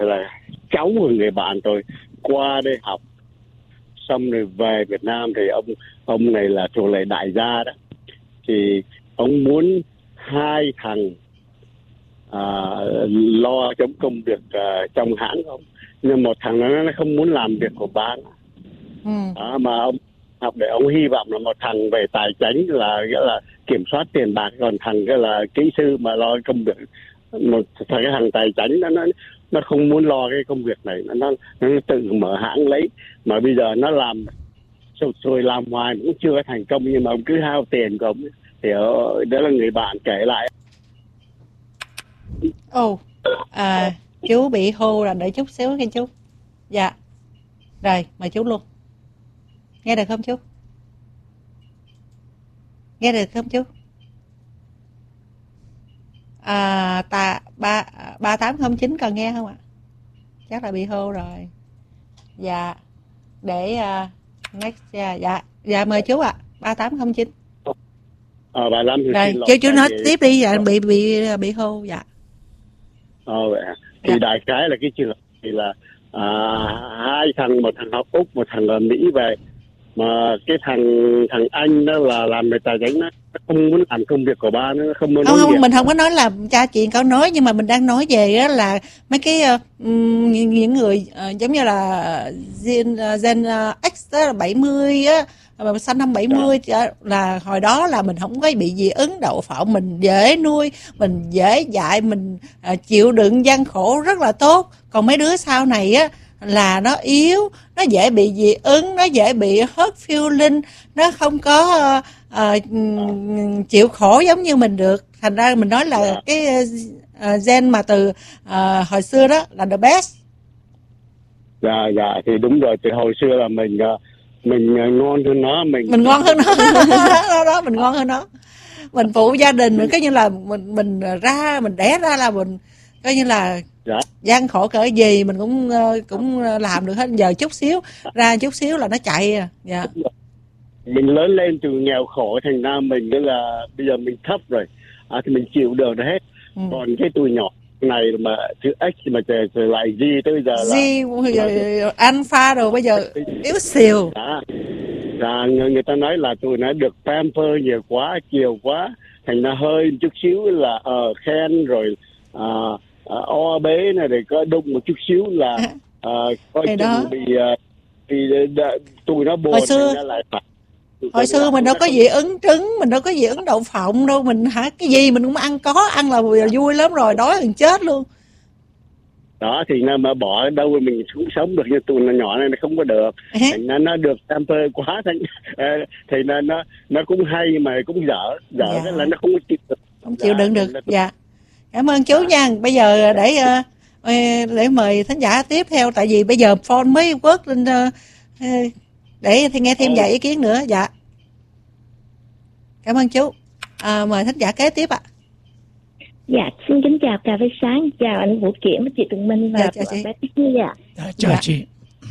là cháu của người bạn tôi qua đây học xong rồi về Việt Nam thì ông này là thuộc lại đại gia đó, thì ông muốn hai thằng lo chống công việc trong hãng ông, nhưng một thằng nó không muốn làm việc của ban. Mà ông học để ông hy vọng là một thằng về tài chính là nghĩa là kiểm soát tiền bạc, còn thằng cái là kỹ sư mà lo công việc. Một thằng tài chính nó không muốn lo cái công việc này, nó tự mở hãng lấy, mà bây giờ nó làm rồi làm hoài cũng chưa có thành công, nhưng mà ông cứ hao tiền của ông. Thì đó là người bạn kể lại. Chú bị hô là đợi chút xíu nghe chú. Dạ rồi mời chú luôn. Nghe được không chú? Nghe được không chú? 3809 còn nghe không ạ? Chắc là bị hô rồi. Dạ. Để next dạ mời chú ạ. 3809. 3809. Rồi, chú nói tiếp đi, dạ bị hô dạ. Vậy à. Thì đại khái là cái trường hợp thì là hai thằng, một thằng học Úc, một thằng ở Mỹ về, mà cái thằng Anh đó là làm về tài chính, nó không muốn làm công việc của ba, nó không muốn. Không, mình không có nói là cha chuyện câu nói, nhưng mà mình đang nói về đó là mấy cái những người giống như là Gen X đó, 70 á, sinh năm 70 là hồi đó là mình không có bị dị ứng đậu phộng, mình dễ nuôi, mình dễ dạy, mình chịu đựng gian khổ rất là tốt. Còn mấy đứa sau này á là nó yếu, nó dễ bị dị ứng, nó dễ bị hớt feeling, nó không có chịu khổ giống như mình được. Thành ra mình nói là cái gen mà từ hồi xưa đó là the best. Dạ thì đúng rồi, từ hồi xưa là mình ngon hơn nó, mình ngon hơn nó đó mình ngon hơn nó, mình phụ gia đình, mình coi như là mình đẻ ra là mình coi như là gian khổ cỡ gì mình cũng làm được hết. Giờ chút xíu ra chút xíu là nó chạy. Dạ. Mình lớn lên từ nghèo khổ, thành ra mình là bây giờ mình thấp rồi, thì mình chịu được hết. Còn cái tụi nhỏ này mà chữ X mà trở lại Z tới giờ là alpha rồi, bây giờ yếu xìu. Người ta nói là tụi nó được pamper nhiều quá, chiều quá, thành ra hơi chút xíu là khen rồi o bế này, để có đụng một chút xíu là coi chừng bị tụi nó buồn. Hồi xưa mình đâu có dị ứng trứng, mình đâu có dị ứng đậu phộng đâu, mình cái gì mình cũng ăn là vui lắm rồi, đói gần chết luôn. Đó thì mà bỏ đâu mình cũng sống được, như tụi nó nhỏ này nó không có được, thành ra nó được pamper quá, thì nó cũng hay mà cũng dở cái là nó không có chịu đựng được. Dạ, cảm ơn chú nha. Bây giờ để mời thính giả tiếp theo, tại vì bây giờ phone mới quất lên để nghe thêm vài ý kiến nữa. Dạ, cảm ơn chú. Mời thính giả kế tiếp ạ. Dạ, xin kính chào Cà Phê Sáng, chào anh Vũ Kiểm, chị Tường Minh và chào chị. bé Tuyết. Chào chị.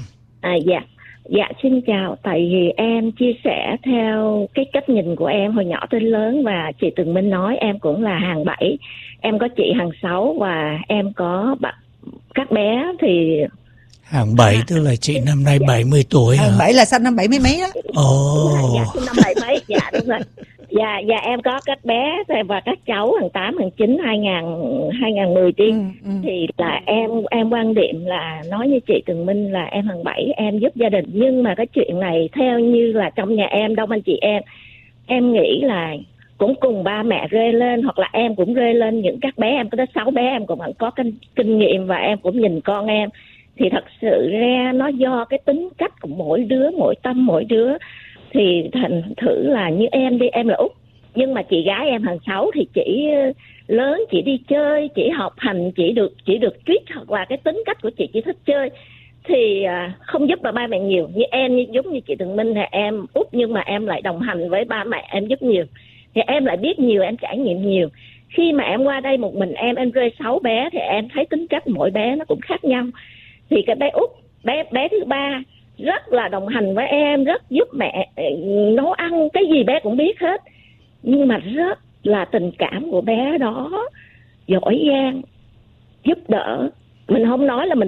Dạ, xin chào. Tại vì em chia sẻ theo cái cách nhìn của em hồi nhỏ tới lớn, và chị Tường Minh nói em cũng là hàng 7, em có chị hàng 6 và em có các bé thì hàng 7 tức là chị năm nay 70 tuổi hả? Hàng 7 là sinh năm 70 mấy đó. Dạ, sinh năm 70 mấy. Dạ đúng rồi. Dạ em có các bé và các cháu hàng 8, hàng 9, 2010 đi. Thì là em quan điểm là nói như chị Tường Minh là em hàng 7, em giúp gia đình. Nhưng mà cái chuyện này theo như là trong nhà em, đông anh chị em nghĩ là cũng cùng ba mẹ rê lên, hoặc là em cũng rê lên những các bé, em có tới 6 bé, em cũng vẫn có kinh nghiệm và em cũng nhìn con em. Thì thật sự ra nó do cái tính cách của mỗi đứa, mỗi tâm mỗi đứa. Thì thành thử là như em đi, em là Út, nhưng mà chị gái em hàng 6 thì chỉ lớn, chỉ đi chơi, chỉ học hành, chỉ được treat, hoặc là cái tính cách của chị chỉ thích chơi, thì không giúp ba mẹ nhiều. Như em, giống như chị Tường Minh thì em Út, nhưng mà em lại đồng hành với ba mẹ, em giúp nhiều, thì em lại biết nhiều, em trải nghiệm nhiều. Khi mà em qua đây một mình em rơi 6 bé thì em thấy tính cách mỗi bé nó cũng khác nhau. Thì cái bé Út, bé thứ 3 rất là đồng hành với em, rất giúp mẹ nấu ăn, cái gì bé cũng biết hết. Nhưng mà rất là tình cảm của bé đó, giỏi giang, giúp đỡ. Mình không nói là mình